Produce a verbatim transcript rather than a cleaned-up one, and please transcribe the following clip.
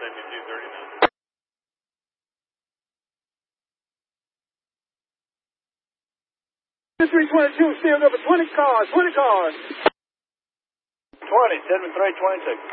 fifty-two thirty-nine. three twenty-two, sealed over twenty cars, twenty cars. twenty, seven three twenty-two.